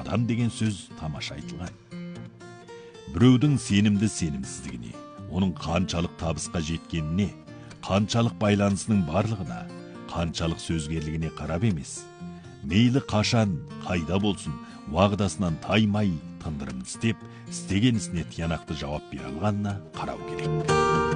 адам деген сөз тамаша айтылған. Біреудің сенімді сенімсіздігіне, оның қаншалық табысқа жеткеніне, қаншалық байланысының барлығына, қаншалық сөзгерлігіне қарап емес, мейлі қашан, қайда болсын, уағдасынан таймай, тындырым істеп, істеген ісіне тиянақты жауап бере алғанына қарау керек.